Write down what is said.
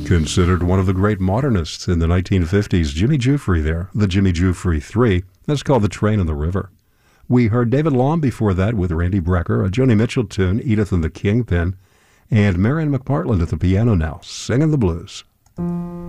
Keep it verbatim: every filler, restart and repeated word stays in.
Considered one of the great modernists in the nineteen fifties, Jimmy Giuffre there, the Jimmy Giuffre three. That's called The Train on the River. We heard David Long before that with Randy Brecker, a Joni Mitchell tune, Edith and the Kingpin, and Marion McPartland at the piano now, singing the blues.